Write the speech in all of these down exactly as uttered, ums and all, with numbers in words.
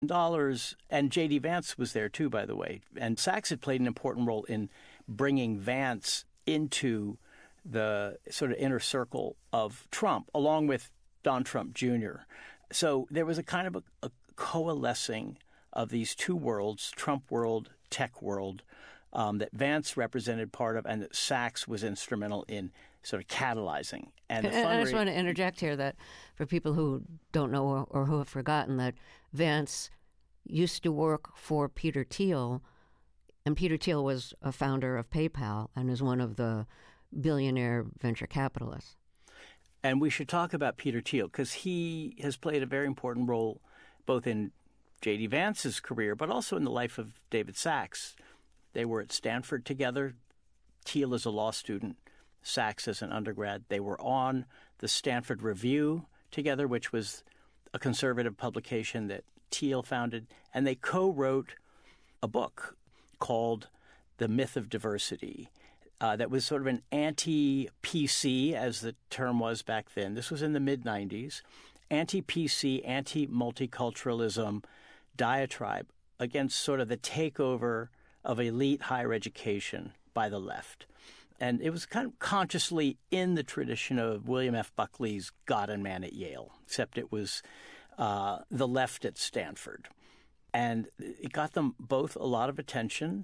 dollars, and J D. Vance was there too, by the way. And Sachs had played an important role in bringing Vance into the sort of inner circle of Trump, along with Don Trump Junior So there was a kind of a, a coalescing of these two worlds, Trump world, tech world, um, that Vance represented part of, and that Sachs was instrumental in sort of catalyzing. And, the and I just fundraising- want to interject here that for people who don't know or, or who have forgotten that Vance used to work for Peter Thiel, and Peter Thiel was a founder of PayPal and is one of the billionaire venture capitalists. And we should talk about Peter Thiel because he has played a very important role both in J D. Vance's career, but also in the life of David Sachs. They were at Stanford together. Thiel as a law student, Sachs as an undergrad. They were on the Stanford Review together, which was a conservative publication that Thiel founded. And they co-wrote a book called The Myth of Diversity uh, that was sort of an anti-P C, as the term was back then. This was in the mid nineties. Anti-P C, anti-multiculturalism diatribe against sort of the takeover of elite higher education by the left. And it was kind of consciously in the tradition of William F. Buckley's God and Man at Yale, except it was uh, the left at Stanford. And it got them both a lot of attention,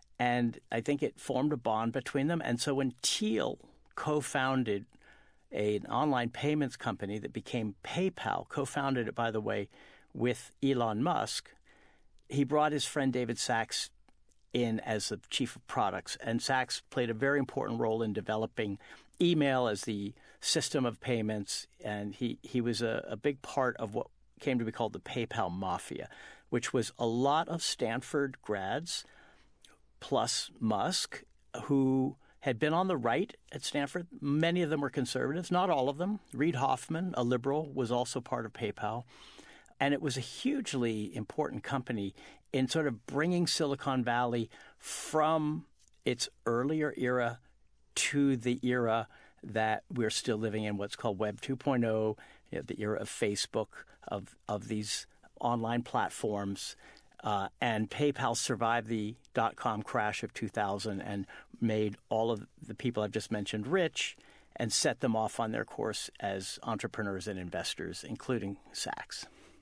and I think it formed a bond between them. And so when Thiel co-founded a, an online payments company that became PayPal, co-founded it, by the way, with Elon Musk, he brought his friend David Sachs in as the chief of products. And Sachs played a very important role in developing email as the system of payments. And he, he was a, a big part of what came to be called the PayPal Mafia, which was a lot of Stanford grads plus Musk who had been on the right at Stanford. Many of them were conservatives, not all of them. Reid Hoffman, a liberal, was also part of PayPal. And it was a hugely important company in sort of bringing Silicon Valley from its earlier era to the era that we're still living in, what's called Web two point oh, you know, the era of Facebook, of, of these online platforms. Uh, and PayPal survived the dot-com crash of two thousand and made all of the people I've just mentioned rich and set them off on their course as entrepreneurs and investors, including Sachs.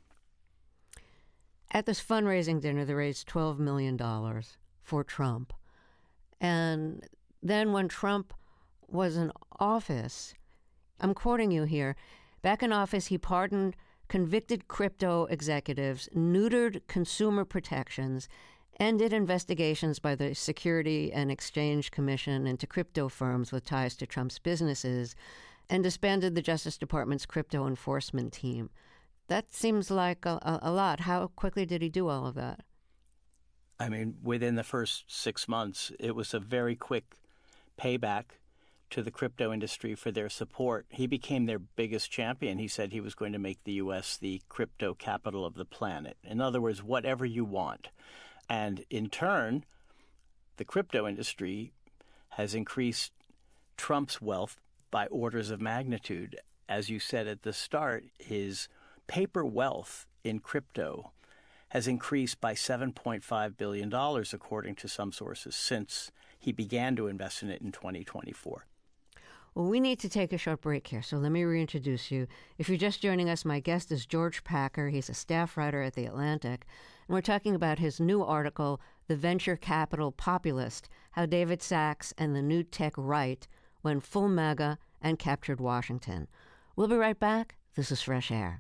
At this fundraising dinner, they raised twelve million dollars for Trump. And then when Trump was in office, I'm quoting you here, back in office, he pardoned convicted crypto executives, neutered consumer protections, ended investigations by the Security and Exchange Commission into crypto firms with ties to Trump's businesses, and disbanded the Justice Department's crypto enforcement team. That seems like a, a lot. How quickly did he do all of that? I mean, within the first six months, it was a very quick payback to the crypto industry for their support. He became their biggest champion. He said he was going to make the U S the crypto capital of the planet. In other words, whatever you want. And in turn, the crypto industry has increased Trump's wealth by orders of magnitude. As you said at the start, his paper wealth in crypto has increased by seven point five billion dollars, according to some sources, since he began to invest in it in twenty twenty-four. Well, we need to take a short break here, so let me reintroduce you. If you're just joining us, my guest is George Packer. He's a staff writer at The Atlantic, and we're talking about his new article, The Venture Capital Populist, How David Sachs and the New Tech Right Went Full MAGA and Captured Washington. We'll be right back. This is Fresh Air.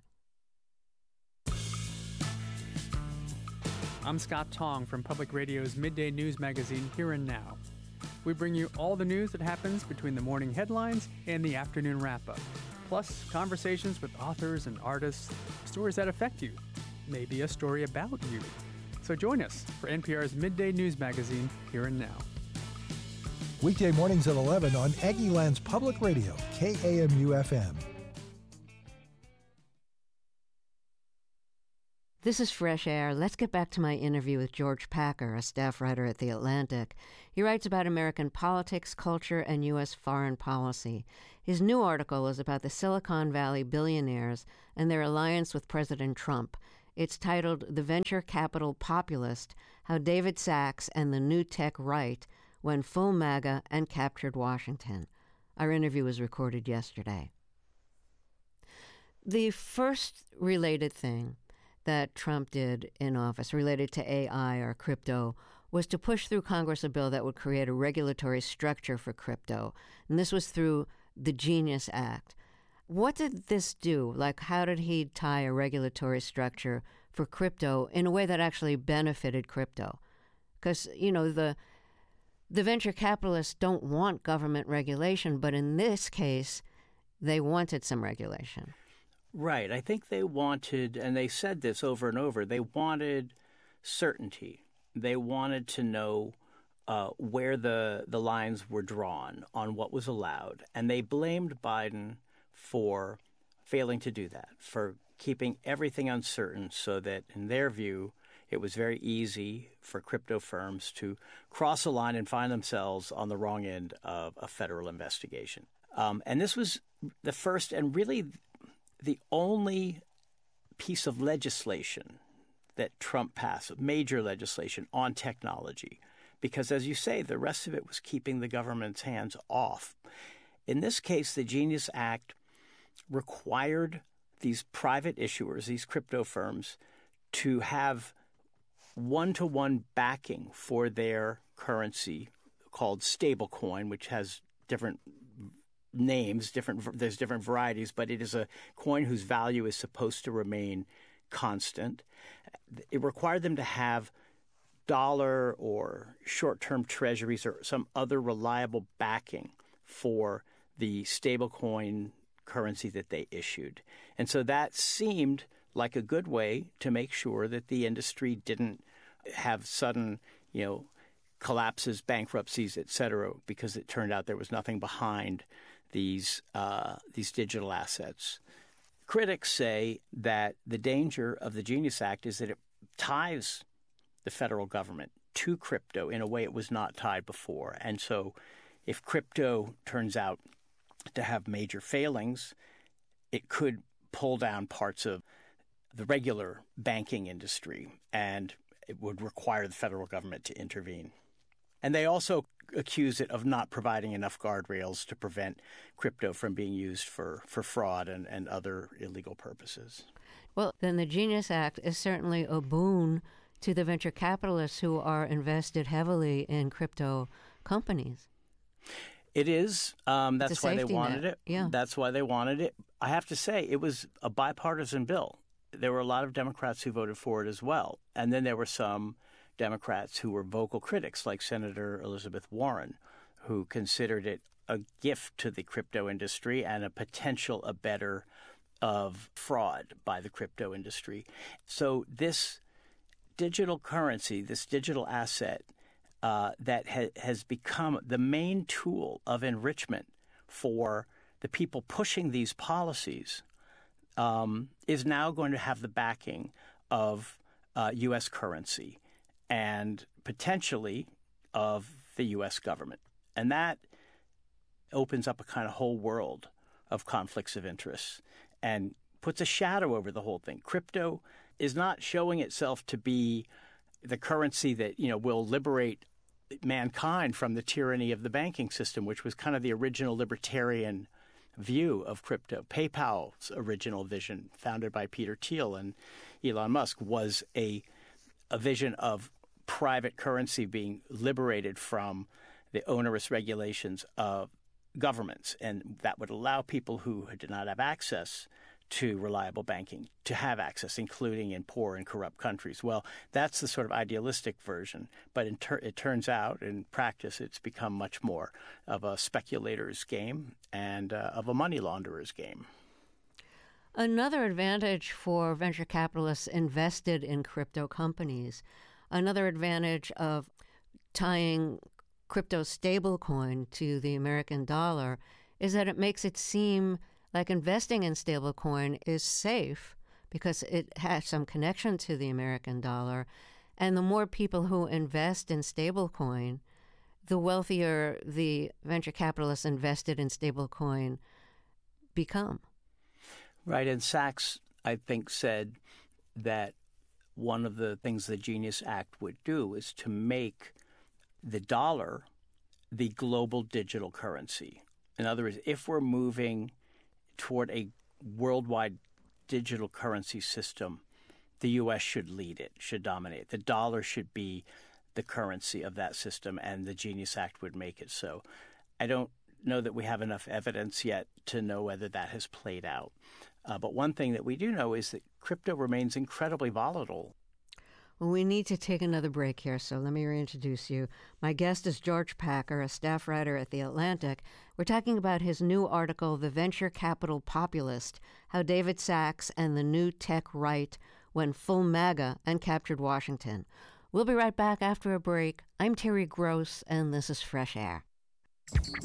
I'm Scott Tong from Public Radio's midday news magazine Here and Now. We bring you all the news that happens between the morning headlines and the afternoon wrap-up, plus conversations with authors and artists, stories that affect you, maybe a story about you. So join us for N P R's midday news magazine Here and Now. Weekday mornings at eleven on Aggieland's Public Radio, K A M U F M. This is Fresh Air. Let's get back to my interview with George Packer, a staff writer at The Atlantic. He writes about American politics, culture, and U S foreign policy. His new article is about the Silicon Valley billionaires and their alliance with President Trump. It's titled The Venture Capital Populist, How David Sachs and the New Tech Right Went Full MAGA and Captured Washington. Our interview was recorded yesterday. The first related thing that Trump did in office related to A I or crypto was to push through Congress a bill that would create a regulatory structure for crypto. And this was through the Genius Act. What did this do? Like, how did he tie a regulatory structure for crypto in a way that actually benefited crypto? Because, you know, the the venture capitalists don't want government regulation, but in this case, they wanted some regulation. Right. I think they wanted, and they said this over and over, they wanted certainty. They wanted to know uh, where the, the lines were drawn on what was allowed. And they blamed Biden for failing to do that, for keeping everything uncertain so that, in their view, it was very easy for crypto firms to cross a line and find themselves on the wrong end of a federal investigation. Um, and this was the first and really the only piece of legislation that Trump passed, major legislation on technology, because, as you say, the rest of it was keeping the government's hands off. In this case, the Genius Act required these private issuers, these crypto firms, to have one-to-one backing for their currency called stablecoin, which has different names, different there's different varieties, but it is a coin whose value is supposed to remain constant. It required them to have dollar or short-term treasuries or some other reliable backing for the stablecoin currency that they issued. And so that seemed like a good way to make sure that the industry didn't have sudden, you know, collapses, bankruptcies, et cetera, because it turned out there was nothing behind these uh, these digital assets. Critics say that the danger of the Genius Act is that it ties the federal government to crypto in a way it was not tied before. And so if crypto turns out to have major failings, it could pull down parts of the regular banking industry, and it would require the federal government to intervene. And they also accuse it of not providing enough guardrails to prevent crypto from being used for, for fraud and, and other illegal purposes. Well, then the Genius Act is certainly a boon to the venture capitalists who are invested heavily in crypto companies. It is. Um, that's why they wanted net. it. Yeah. That's why they wanted it. I have to say, it was a bipartisan bill. There were a lot of Democrats who voted for it as well. And then there were some Democrats who were vocal critics, like Senator Elizabeth Warren, who considered it a gift to the crypto industry and a potential abettor of fraud by the crypto industry. So this digital currency, this digital asset uh, that ha- has become the main tool of enrichment for the people pushing these policies um, is now going to have the backing of uh, U S currency and potentially of the U S government. And that opens up a kind of whole world of conflicts of interest and puts a shadow over the whole thing. Crypto is not showing itself to be the currency that, you know, will liberate mankind from the tyranny of the banking system, which was kind of the original libertarian view of crypto. PayPal's original vision, founded by Peter Thiel and Elon Musk, was a a vision of private currency being liberated from the onerous regulations of governments, and that would allow people who did not have access to reliable banking to have access, including in poor and corrupt countries. Well, that's the sort of idealistic version, but in ter- it turns out in practice it's become much more of a speculator's game and uh, of a money launderer's game. Another advantage for venture capitalists invested in crypto companies, another advantage of tying crypto stablecoin to the American dollar is that it makes it seem like investing in stablecoin is safe because it has some connection to the American dollar. And the more people who invest in stablecoin, the wealthier the venture capitalists invested in stablecoin become. Right. And Sachs, I think, said that one of the things the Genius Act would do is to make the dollar the global digital currency. In other words, if we're moving toward a worldwide digital currency system, the U S should lead it, should dominate. The dollar should be the currency of that system, and the Genius Act would make it so. I don't know that we have enough evidence yet to know whether that has played out. Uh, but one thing that we do know is that crypto remains incredibly volatile. Well, we need to take another break here, so let me reintroduce you. My guest is George Packer, a staff writer at The Atlantic. We're talking about his new article, The Venture Capital Populist, How David Sacks and the New Tech Right Went Full MAGA and Captured Washington. We'll be right back after a break. I'm Terry Gross, and this is Fresh Air.